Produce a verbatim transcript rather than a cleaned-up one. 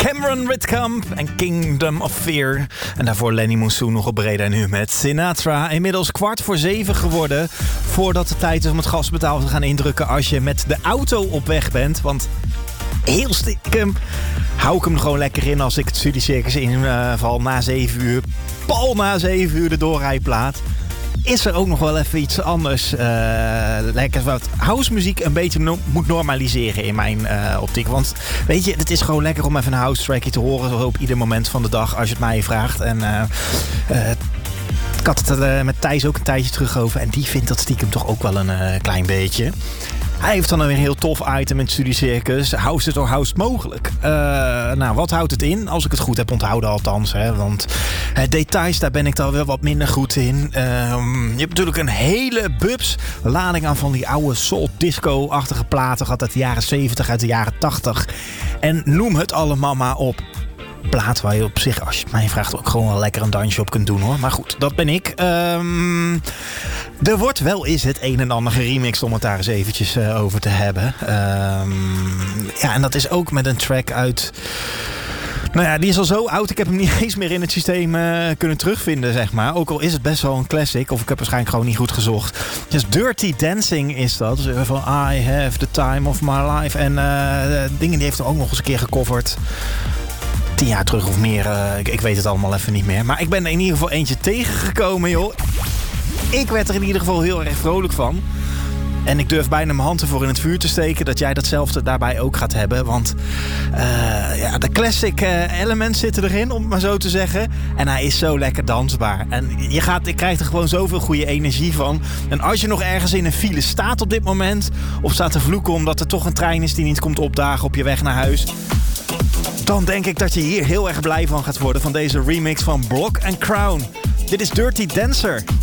Cameron Whitcomb en Kingdom of Fear. En daarvoor Lenny Moussoun nog op Breda en nu met Sinatra. Inmiddels kwart voor zeven geworden. Voordat het tijd is om het gaspedaal te gaan indrukken als je met de auto op weg bent. Want heel stiekem hou ik hem er gewoon lekker in als ik het Studiecircus inval na zeven uur. Pal na zeven uur de doorrijplaat. Is er ook nog wel even iets anders. Uh, lekker wat housemuziek een beetje no- moet normaliseren in mijn uh, optiek. Want weet je, het is gewoon lekker om even een house trackje te horen. Zo op ieder moment van de dag als je het mij vraagt. En uh, uh, ik had het er uh, met Thijs ook een tijdje terug over. En die vindt dat stiekem toch ook wel een uh, klein beetje. Hij heeft dan weer een heel tof item in het Studiecircus. House is or house mogelijk. Uh, nou, wat houdt het in? Als ik het goed heb onthouden althans. Hè? Want uh, details, daar ben ik dan wel wat minder goed in. Uh, je hebt natuurlijk een hele bubs lading aan van die oude soul disco-achtige platen gehad uit de jaren zeventig, uit de jaren tachtig. En noem het allemaal maar op. Plaat waar je op zich, als je het mij vraagt, ook gewoon wel lekker een dansje op kunt doen hoor. Maar goed, dat ben ik. Um, er wordt wel eens het een en ander geremixed om het daar eens eventjes uh, over te hebben. Um, ja, en dat is ook met een track uit... Nou ja, die is al zo oud, ik heb hem niet eens meer in het systeem uh, kunnen terugvinden, zeg maar. Ook al is het best wel een classic, of ik heb waarschijnlijk gewoon niet goed gezocht. Dus Dirty Dancing is dat. Dus van I have the time of my life. En uh, dingen die heeft hij ook nog eens een keer gecoverd. Tien jaar terug of meer, uh, ik, ik weet het allemaal even niet meer. Maar ik ben er in ieder geval eentje tegengekomen, joh. Ik werd er in ieder geval heel erg vrolijk van. En ik durf bijna mijn hand ervoor in het vuur te steken dat jij datzelfde daarbij ook gaat hebben. Want uh, ja, de classic uh, elements zitten erin, om het maar zo te zeggen. En hij is zo lekker dansbaar. En je, gaat, je krijgt er gewoon zoveel goede energie van. En als je nog ergens in een file staat op dit moment, of staat te vloeken omdat er toch een trein is die niet komt opdagen op je weg naar huis, dan denk ik dat je hier heel erg blij van gaat worden van deze remix van Block and Crown. Dit is Dirty Dancer.